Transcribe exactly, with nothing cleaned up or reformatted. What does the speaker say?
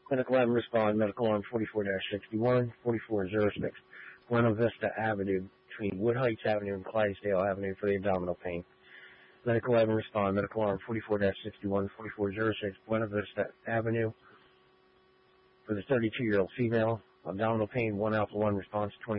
Medical eleven respond, medical alarm forty-four dash sixty-one, forty-four oh six, Buena Vista Avenue, between Wood Heights Avenue and Clydesdale Avenue for the abdominal pain. Medical eleven respond, medical alarm forty-four dash sixty-one, forty-four oh six, Buena Vista Avenue for the thirty-two-year-old female. Abdominal pain, one alpha one response, twenty